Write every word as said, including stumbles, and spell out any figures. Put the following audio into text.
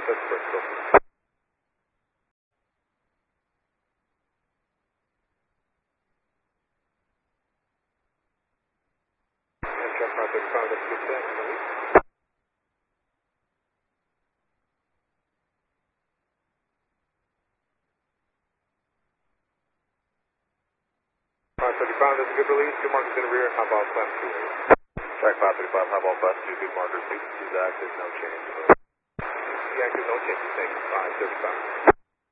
That's Bristol. Amtrak five thirty-five, that's good set. five thirty-five, that's a good release. Good markers in the rear. High ball class two. Track five thirty-five, high ball class two, good markers. Lead is active, no change. The active, no change. Thank you. five thirty-five.